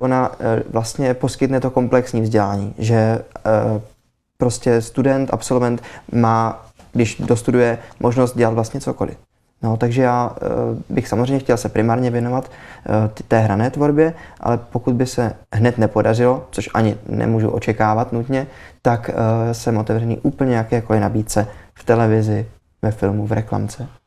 ona vlastně poskytne to komplexní vzdělání, že prostě student, absolvent má, když dostuduje, možnost dělat vlastně cokoliv. No, takže já bych samozřejmě chtěl se primárně věnovat té hrané tvorbě, ale pokud by se hned nepodařilo, což ani nemůžu očekávat nutně, tak jsem otevřený úplně jakékoliv nabídce v televizi, ve filmu, v reklamce.